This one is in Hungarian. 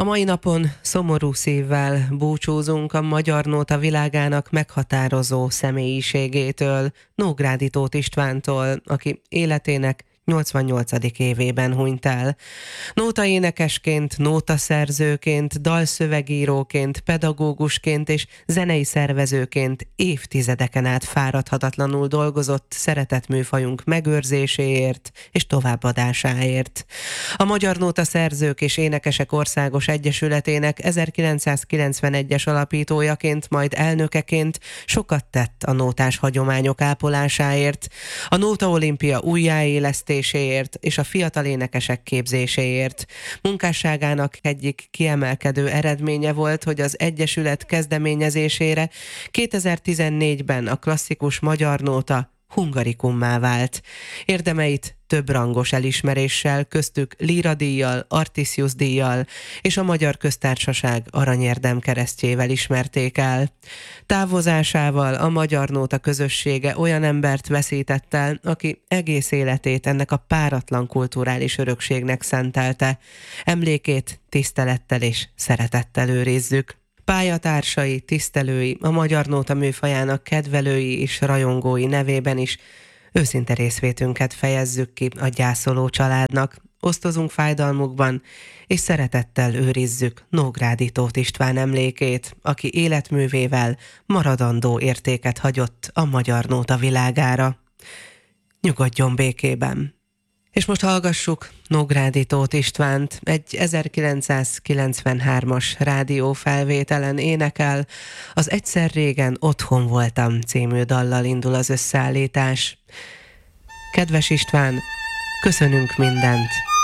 A mai napon szomorú szívvel búcsúzunk a magyar nóta világának meghatározó személyiségétől, Nógrádi Tóth Istvántól, aki életének 88. évében hunyt el. Nótaénekesként, nótaszerzőként, dalszövegíróként, pedagógusként és zenei szervezőként évtizedeken át fáradhatatlanul dolgozott szeretett műfajunk megőrzéséért és továbbadásáért. A Magyar Nótaszerzők és Énekesek Országos Egyesületének 1991-es alapítójaként, majd elnökeként sokat tett a nótás hagyományok ápolásáért, a Nóta Olimpia újjáélesztéséért és a fiatal énekesek képzéséért. Munkásságának egyik kiemelkedő eredménye volt, hogy az Egyesület kezdeményezésére 2014-ben a klasszikus magyar nóta hungarikummá vált. Érdemeit több rangos elismeréssel, köztük Líra-díjjal, Artisius-díjjal és a Magyar Köztársaság Aranyérdem keresztjével ismerték el. Távozásával a magyar nóta közössége olyan embert veszített el, aki egész életét ennek a páratlan kulturális örökségnek szentelte. Emlékét tisztelettel és szeretettel őrizzük. Pályatársai, tisztelői, a magyar nóta műfajának kedvelői és rajongói nevében is őszinte részvétünket fejezzük ki a gyászoló családnak. Osztozunk fájdalmukban, és szeretettel őrizzük Nógrádi Tóth István emlékét, aki életművével maradandó értéket hagyott a magyar nóta világára. Nyugodjon békében! És most hallgassuk Nógrádi Tóth Istvánt, egy 1993-as rádiófelvételen énekel, az Egyszer régen otthon voltam című dallal indul az összeállítás. Kedves István, köszönünk mindent,